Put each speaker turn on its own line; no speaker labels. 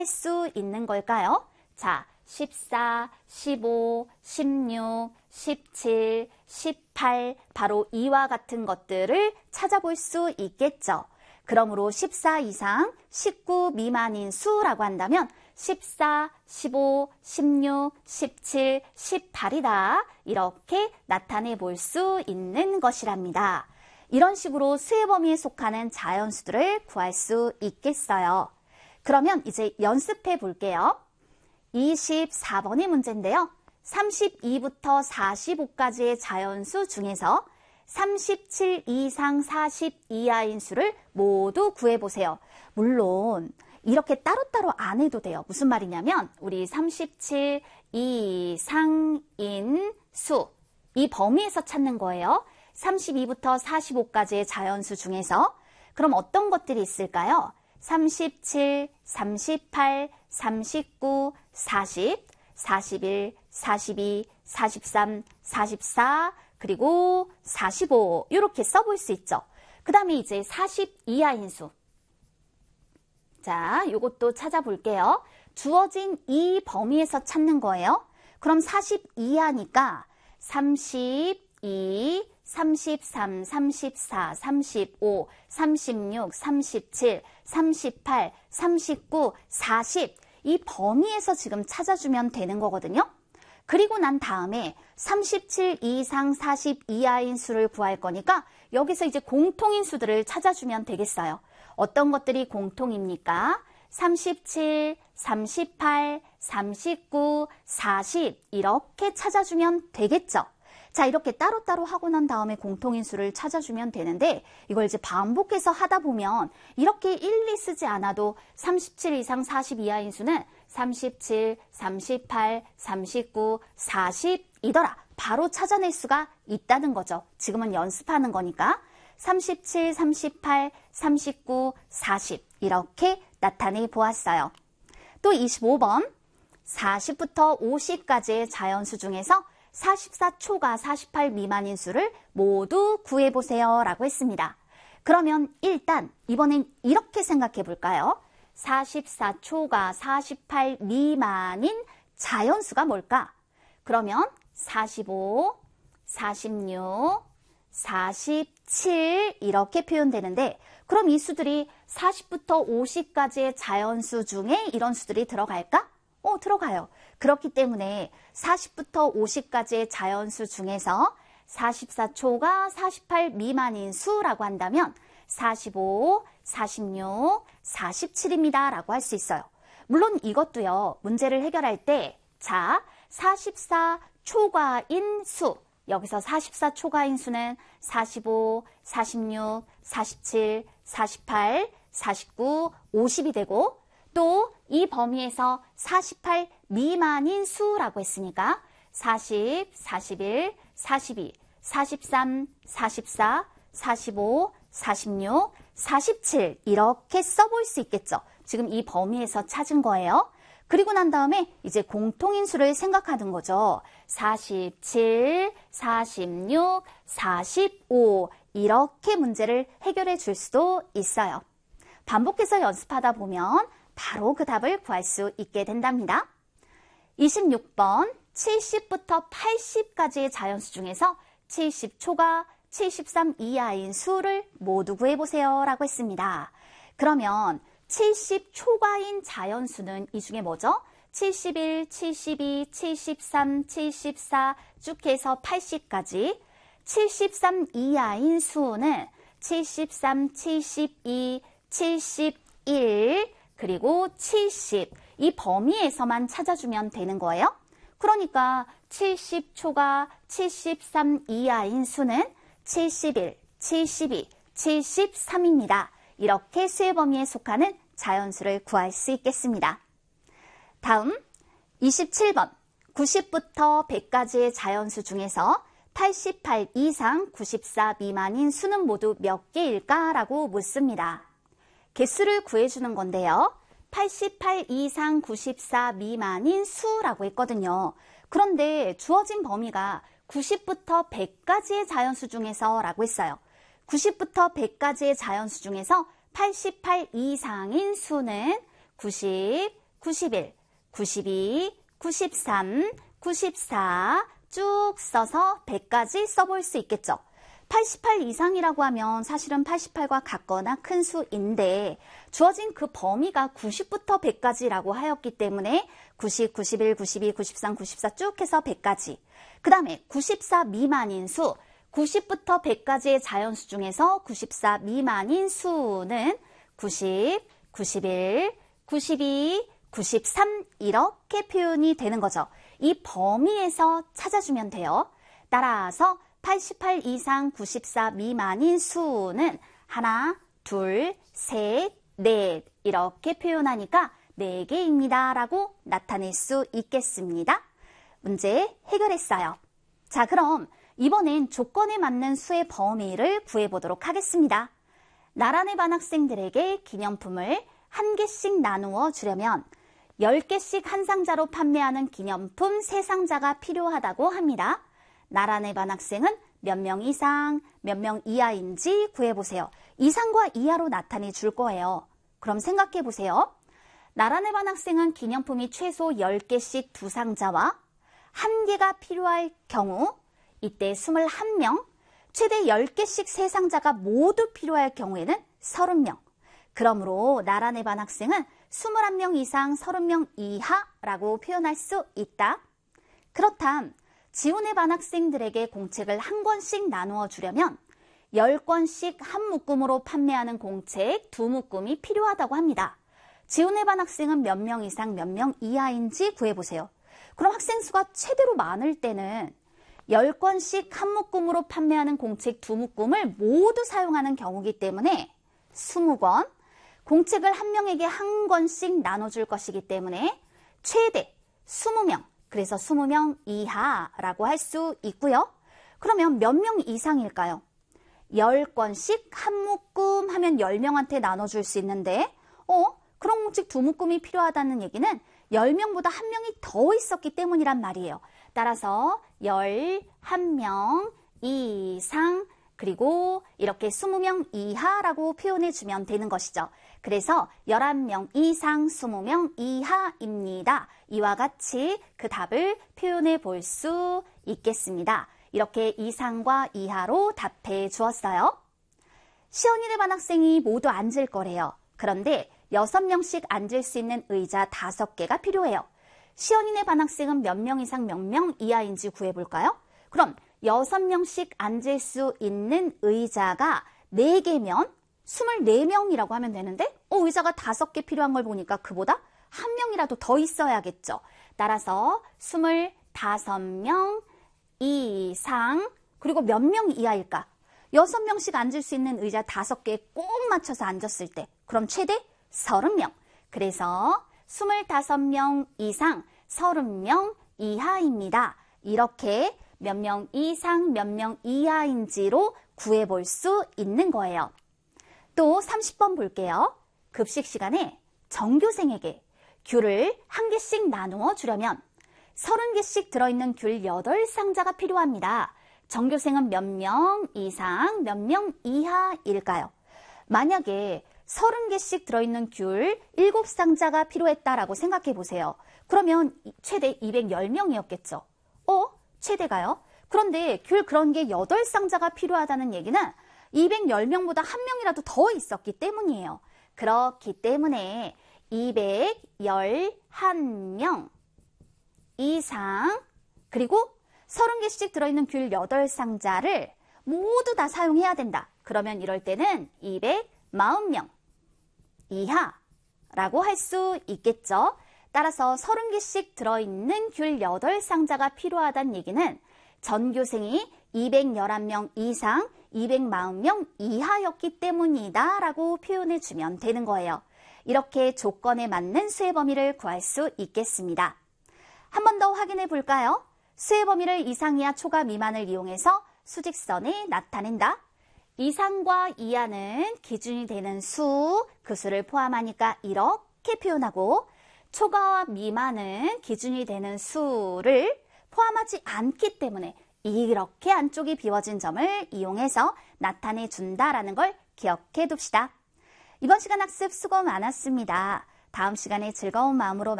수 있는 걸까요? 자, 14, 15, 16, 17, 18 바로 이와 같은 것들을 찾아볼 수 있겠죠. 그러므로 14 이상 19 미만인 수라고 한다면 14, 15, 16, 17, 18이다. 이렇게 나타내 볼 수 있는 것이랍니다. 이런 식으로 수의 범위에 속하는 자연수들을 구할 수 있겠어요. 그러면 이제 연습해 볼게요. 24번의 문제인데요. 32부터 45까지의 자연수 중에서 37 이상 40 이하인 수를 모두 구해보세요. 물론 이렇게 따로따로 안 해도 돼요. 무슨 말이냐면 우리 37 이상인 수, 이 범위에서 찾는 거예요. 32부터 45까지의 자연수 중에서 그럼 어떤 것들이 있을까요? 37, 38, 39, 40, 41, 42, 43, 44, 그리고 45 이렇게 써볼 수 있죠. 그 다음에 이제 40 이하인 수. 자, 요것도 찾아볼게요. 주어진 이 범위에서 찾는 거예요. 그럼 40 이하니까 32, 33, 34, 35, 36, 37, 38, 39, 40 이 범위에서 지금 찾아주면 되는 거거든요. 그리고 난 다음에 37 이상 40 이하인 수를 구할 거니까 여기서 이제 공통인 수들을 찾아주면 되겠어요. 어떤 것들이 공통입니까? 37, 38, 39, 40 이렇게 찾아주면 되겠죠. 자, 이렇게 따로따로 하고 난 다음에 공통인수를 찾아주면 되는데 이걸 이제 반복해서 하다 보면 이렇게 일일이 쓰지 않아도 37 이상 40 이하인 수는 37, 38, 39, 40이더라. 바로 찾아낼 수가 있다는 거죠. 지금은 연습하는 거니까 37, 38, 39, 40 이렇게 나타내 보았어요. 또 25번 40부터 50까지의 자연수 중에서 44초가 48 미만인 수를 모두 구해보세요 라고 했습니다. 그러면 일단 이번엔 이렇게 생각해 볼까요? 44초가 48 미만인 자연수가 뭘까? 그러면 45, 46, 47 이렇게 표현되는데 그럼 이 수들이 40부터 50까지의 자연수 중에 이런 수들이 들어갈까? 들어가요. 그렇기 때문에 40부터 50까지의 자연수 중에서 44초가 48 미만인 수라고 한다면 45, 46, 47입니다. 라고 할 수 있어요. 물론 이것도요. 문제를 해결할 때 자, 44초가인 수 여기서 44초가인 수는 45, 46, 47, 48, 49, 50이 되고 또 이 범위에서 48 미만인 수라고 했으니까 40, 41, 42, 43, 44, 45, 46, 47 이렇게 써볼 수 있겠죠. 지금 이 범위에서 찾은 거예요. 그리고 난 다음에 이제 공통인수를 생각하는 거죠. 47, 46, 45 이렇게 문제를 해결해 줄 수도 있어요. 반복해서 연습하다 보면 바로 그 답을 구할 수 있게 된답니다. 26번 70부터 80까지의 자연수 중에서 70초가 73 이하인 수를 모두 구해보세요 라고 했습니다. 그러면 70초가인 자연수는 이 중에 뭐죠? 71, 72, 73, 74 쭉 해서 80까지 73 이하인 수는 73, 72, 71 그리고 70 이 범위에서만 찾아주면 되는 거예요. 그러니까 70초가 73 이하인 수는 71, 72, 73입니다. 이렇게 수의 범위에 속하는 자연수를 구할 수 있겠습니다. 다음 27번 90부터 100까지의 자연수 중에서 88 이상 94 미만인 수는 모두 몇 개일까? 라고 묻습니다. 개수를 구해주는 건데요. 88 이상 94 미만인 수라고 했거든요. 그런데 주어진 범위가 90부터 100까지의 자연수 중에서 라고 했어요. 90부터 100까지의 자연수 중에서 88 이상인 수는 90, 91, 92, 93, 94 쭉 써서 100까지 써볼 수 있겠죠. 88 이상이라고 하면 사실은 88과 같거나 큰 수인데 주어진 그 범위가 90부터 100까지라고 하였기 때문에 90, 91, 92, 93, 94 쭉 해서 100까지. 그 다음에 94 미만인 수, 90부터 100까지의 자연수 중에서 94 미만인 수는 90, 91, 92, 93 이렇게 표현이 되는 거죠. 이 범위에서 찾아주면 돼요. 따라서 88 이상 94 미만인 수는 하나, 둘, 셋, 넷 이렇게 표현하니까 4개입니다 라고 나타낼 수 있겠습니다. 문제 해결했어요. 자, 그럼 이번엔 조건에 맞는 수의 범위를 구해보도록 하겠습니다. 나란의 반 학생들에게 기념품을 1개씩 나누어 주려면 10개씩 한 상자로 판매하는 기념품 3상자가 필요하다고 합니다. 나란의 반 학생은 몇 명 이상, 몇 명 이하인지 구해보세요. 이상과 이하로 나타내 줄 거예요. 그럼 생각해 보세요. 나란의 반 학생은 기념품이 최소 10개씩 2상자와 1개가 필요할 경우 이때 21명, 최대 10개씩 3상자가 모두 필요할 경우에는 30명. 그러므로 나란의 반 학생은 21명 이상 30명 이하라고 표현할 수 있다. 그렇담 지훈의 반 학생들에게 공책을 1권씩 나누어 주려면 10권씩 한 묶음으로 판매하는 공책 2묶음이 필요하다고 합니다. 지훈의 반 학생은 몇 명 이상 몇 명 이하인지 구해보세요. 그럼 학생 수가 최대로 많을 때는 10권씩 한 묶음으로 판매하는 공책 2묶음을 모두 사용하는 경우이기 때문에 20권, 공책을 한 명에게 1권씩 나눠줄 것이기 때문에 최대 20명, 그래서 20명 이하라고 할 수 있고요. 그러면 몇 명 이상일까요? 10권씩 한 묶음 하면 10명한테 나눠줄 수 있는데 그런 공책 2묶음이 필요하다는 얘기는 10명보다 1명이 더 있었기 때문이란 말이에요. 따라서 11명 이상 그리고 이렇게 20명 이하라고 표현해주면 되는 것이죠. 그래서 11명 이상 20명 이하입니다. 이와 같이 그 답을 표현해 볼 수 있겠습니다. 이렇게 이상과 이하로 답해 주었어요. 시연이네 반 학생이 모두 앉을 거래요. 그런데 6명씩 앉을 수 있는 의자 5개가 필요해요. 시연이네 반 학생은 몇 명 이상 몇 명 이하인지 구해볼까요? 그럼 6명씩 앉을 수 있는 의자가 4개면 24명이라고 하면 되는데 의자가 5개 필요한 걸 보니까 그보다 1명이라도 더 있어야겠죠. 따라서 25명 이상 그리고 몇 명 이하일까? 6명씩 앉을 수 있는 의자 5개에 꼭 맞춰서 앉았을 때 그럼 최대 30명. 그래서 25명 이상 30명 이하입니다. 이렇게 몇 명 이상 몇 명 이하인지로 구해볼 수 있는 거예요. 또 30번 볼게요. 급식 시간에 전교생에게 귤을 1개씩 나누어 주려면 30개씩 들어있는 귤 8상자가 필요합니다. 전교생은 몇 명 이상 몇 명 이하일까요? 만약에 30개씩 들어있는 귤 7상자가 필요했다라고 생각해 보세요. 그러면 최대 210명이었겠죠. 최대가요? 그런데 귤 그런 게 8상자가 필요하다는 얘기는 210명보다 1명이라도 더 있었기 때문이에요. 그렇기 때문에 211명 이상 그리고 30개씩 들어있는 귤 8상자를 모두 다 사용해야 된다. 그러면 이럴 때는 240명 이하라고 할 수 있겠죠. 따라서 30개씩 들어있는 귤 8상자가 필요하다는 얘기는 전교생이 211명 이상 240명 이하였기 때문이다 라고 표현해주면 되는 거예요. 이렇게 조건에 맞는 수의 범위를 구할 수 있겠습니다. 한 번 더 확인해 볼까요? 수의 범위를 이상, 이하, 초과, 미만을 이용해서 수직선에 나타낸다. 이상과 이하는 기준이 되는 수, 그 수를 포함하니까 이렇게 표현하고 초과와 미만은 기준이 되는 수를 포함하지 않기 때문에 이렇게 안쪽이 비워진 점을 이용해서 나타내 준다라는 걸 기억해 둡시다. 이번 시간 학습 수고 많았습니다. 다음 시간에 즐거운 마음으로